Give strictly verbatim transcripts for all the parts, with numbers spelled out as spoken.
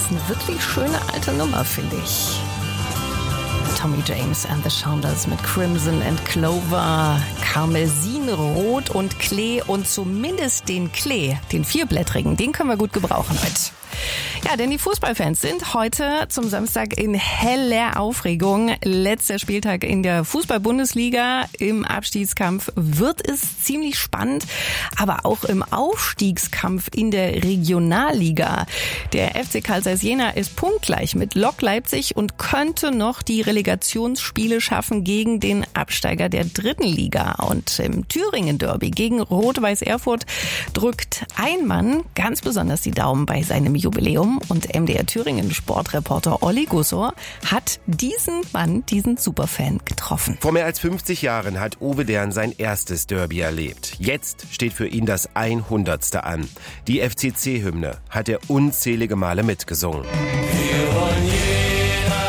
ist eine wirklich schöne alte Nummer, finde ich. Tommy James and the Shondells mit Crimson and Clover, Karmesinrot und Klee und zumindest den Klee, den vierblättrigen, den können wir gut gebrauchen heute. Ja, denn die Fußballfans sind heute zum Samstag in heller Aufregung. Letzter Spieltag in der Fußball-Bundesliga. Im Abstiegskampf wird es ziemlich spannend, aber auch im Aufstiegskampf in der Regionalliga. Der F C Carl Zeiss Jena ist punktgleich mit Lok Leipzig und könnte noch die Relegationsspiele schaffen gegen den Absteiger der dritten Liga. Und im Thüringen-Derby gegen Rot-Weiß Erfurt drückt ein Mann ganz besonders die Daumen bei seinem Jubiläum. Und M D R Thüringen Sportreporter Olli Gussor hat diesen Mann, diesen Superfan getroffen. Vor mehr als fünfzig Jahren hat Uwe Dern sein erstes Derby erlebt. Jetzt steht für ihn das hundertste an. Die F C C-Hymne hat er unzählige Male mitgesungen. Wir wollen Jena,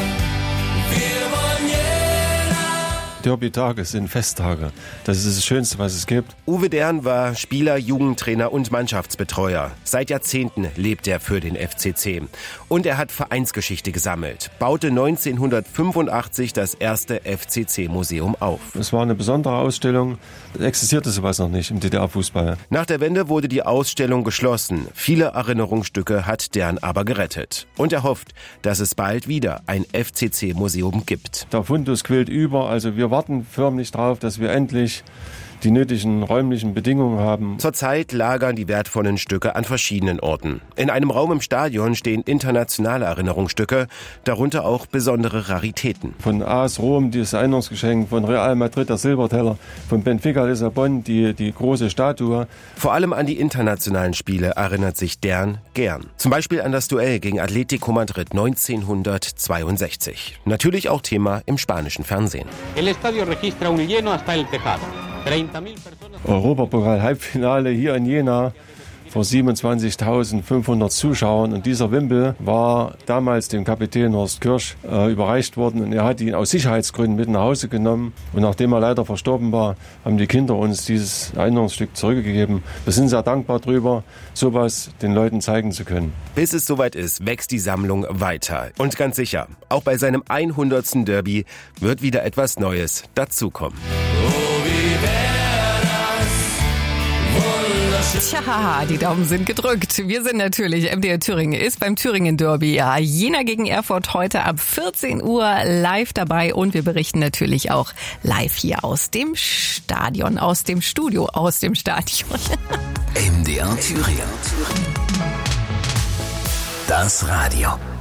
wir wollen Jena. Derby-Tage sind Festtage. Das ist das Schönste, was es gibt. Uwe Dern war Spieler, Jugendtrainer und Mannschaftsbetreuer. Seit Jahrzehnten lebt er für den F C C. Und er hat Vereinsgeschichte gesammelt. Baute neunzehnhundertfünfundachtzig das erste F C C-Museum auf. Es war eine besondere Ausstellung. Existierte sowas noch nicht im D D R-Fußball. Nach der Wende wurde die Ausstellung geschlossen. Viele Erinnerungsstücke hat Dern aber gerettet. Und er hofft, dass es bald wieder ein F C C-Museum gibt. Der Fundus quillt über. Also wir warten förmlich drauf, dass wir endlich die nötigen räumlichen Bedingungen haben. Zurzeit lagern die wertvollen Stücke an verschiedenen Orten. In einem Raum im Stadion stehen internationale Erinnerungsstücke, darunter auch besondere Raritäten. Von A S Rom, das Erinnerungsgeschenk, von Real Madrid der Silberteller, von Benfica Lissabon die, die große Statue. Vor allem an die internationalen Spiele erinnert sich Dern gern. Zum Beispiel an das Duell gegen Atletico Madrid neunzehnhundertzweiundsechzig. Natürlich auch Thema im spanischen Fernsehen. El estadio registra un lleno hasta el tejado. Europapokal-Halbfinale hier in Jena vor siebenundzwanzigtausendfünfhundert Zuschauern. Und dieser Wimpel war damals dem Kapitän Horst Kirsch äh, überreicht worden. Und er hat ihn aus Sicherheitsgründen mit nach Hause genommen. Und nachdem er leider verstorben war, haben die Kinder uns dieses Erinnerungsstück zurückgegeben. Wir sind sehr dankbar drüber, sowas den Leuten zeigen zu können. Bis es soweit ist, wächst die Sammlung weiter. Und ganz sicher, auch bei seinem hundertsten Derby wird wieder etwas Neues dazukommen. Tja, die Daumen sind gedrückt. Wir sind natürlich, M D R Thüringen ist beim Thüringen Derby. Ja, Jena gegen Erfurt heute ab vierzehn Uhr live dabei und wir berichten natürlich auch live hier aus dem Stadion, aus dem Studio, aus dem Stadion. M D R Thüringen. Das Radio.